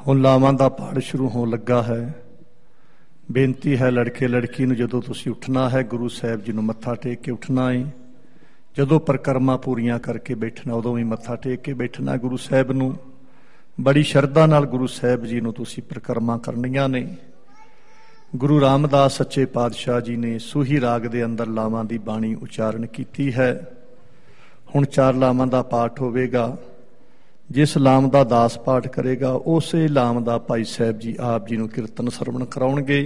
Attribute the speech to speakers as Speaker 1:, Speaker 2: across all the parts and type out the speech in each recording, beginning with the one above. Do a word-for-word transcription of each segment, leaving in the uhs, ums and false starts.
Speaker 1: ਹੁਣ ਲਾਵਾਂ ਦਾ ਪਾਠ ਸ਼ੁਰੂ ਹੋਣ ਲੱਗਾ ਹੈ। ਬੇਨਤੀ ਹੈ ਲੜਕੇ ਲੜਕੀ ਨੂੰ, ਜਦੋਂ ਤੁਸੀਂ ਉੱਠਣਾ ਹੈ ਗੁਰੂ ਸਾਹਿਬ ਜੀ ਨੂੰ ਮੱਥਾ ਟੇਕ ਕੇ ਉੱਠਣਾ ਹੈ। ਜਦੋਂ ਪਰਿਕਰਮਾ ਪੂਰੀਆਂ ਕਰਕੇ ਬੈਠਣਾ ਉਦੋਂ ਵੀ ਮੱਥਾ ਟੇਕ ਕੇ ਬੈਠਣਾ ਗੁਰੂ ਸਾਹਿਬ ਨੂੰ। ਬੜੀ ਸ਼ਰਧਾ ਨਾਲ ਗੁਰੂ ਸਾਹਿਬ ਜੀ ਨੂੰ ਤੁਸੀਂ ਪਰਿਕਰਮਾ ਕਰਨੀਆਂ ਨੇ। ਗੁਰੂ ਰਾਮਦਾਸ ਸੱਚੇ ਪਾਤਸ਼ਾਹ ਜੀ ਨੇ ਸੂਹੀ ਰਾਗ ਦੇ ਅੰਦਰ ਲਾਵਾਂ ਦੀ ਬਾਣੀ ਉਚਾਰਨ ਕੀਤੀ ਹੈ। ਹੁਣ ਚਾਰ ਲਾਵਾਂ ਦਾ ਪਾਠ ਹੋਵੇਗਾ। ਜਿਸ ਲਾਮ ਦਾ ਦਾਸ ਪਾਠ ਕਰੇਗਾ ਉਸੇ ਲਾਮ ਦਾ ਭਾਈ ਸਾਹਿਬ ਜੀ ਆਪ ਜੀ ਨੂੰ ਕੀਰਤਨ ਸਰਵਣ ਕਰਾਉਣਗੇ।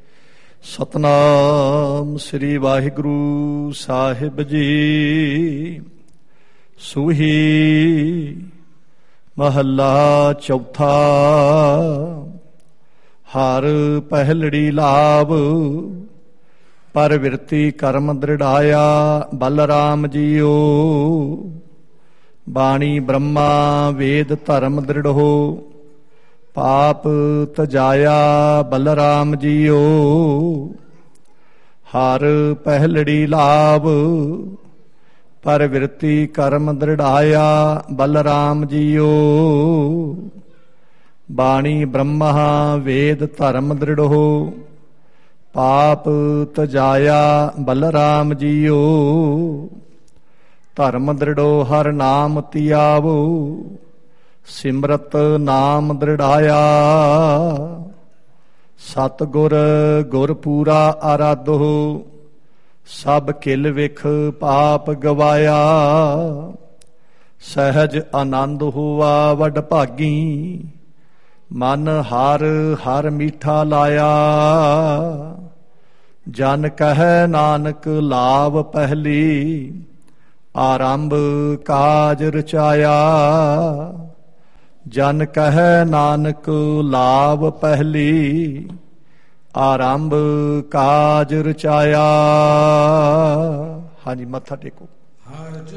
Speaker 1: ਸਤਨਾਮ ਸ੍ਰੀ ਵਾਹਿਗੁਰੂ ਸਾਹਿਬ ਜੀ। ਸੂਹੀ ਮਹੱਲਾ ਚੌਥਾ। ਹਰ ਪਹਿਲੜੀ ਲਾਭ ਪਰਵਿਰਤੀ ਕਰਮ ਦ੍ਰਿੜਾਇਆ ਬਲਰਾਮ ਜੀਓ। ਬਾਣੀ ਬ੍ਰਹਮਾ ਵੇਦ ਧਰਮ ਦ੍ਰਿੜੋ ਪਾਪ ਤਜਾਇਆ ਬਲਰਾਮ ਜੀਓ। ਹਰ ਪਹਿਲੜੀ ਲਾਭ ਪਰਵਿਰਤੀ ਕਰਮ ਦ੍ਰਿੜਾਇਆ ਬਲਰਾਮ ਜੀਓ। ਬਾਣੀ ਬ੍ਰਹਮਾ ਵੇਦ ਧਰਮ ਦ੍ਰਿੜੋ ਪਾਪ ਤਜਾਇਆ ਬਲਰਾਮ ਜੀਓ। ਧਰਮ ਦ੍ਰਿੜੋ ਹਰ ਨਾਮ ਧਿਆਵੋ ਸਿਮਰਤ ਨਾਮ ਦ੍ਰਿੜਾਇਆ। ਸਤਿਗੁਰ ਗੁਰ ਪੂਰਾ ਆਰਾਧੋ ਸਭ ਕਿਲ ਵਿਖ ਪਾਪ ਗਵਾਇਆ। ਸਹਿਜ ਆਨੰਦ ਹੋਆ ਵਡ ਭਾਗੀ ਮਨ ਹਰ ਹਰ ਮੀਠਾ ਲਾਇਆ। ਜਨ ਕਹਿ ਨਾਨਕ ਲਾਭ ਪਹਿਲੀ ਆਰੰਭ ਕਾਜ ਰਚਾਇਆ। ਜਨ ਕਹਿ ਨਾਨਕ ਲਾਭ ਪਹਿਲੀ ਆਰੰਭ ਕਾਜ ਰਚਾਇਆ। ਹਾਂਜੀ, ਮੱਥਾ ਟੇਕੋ।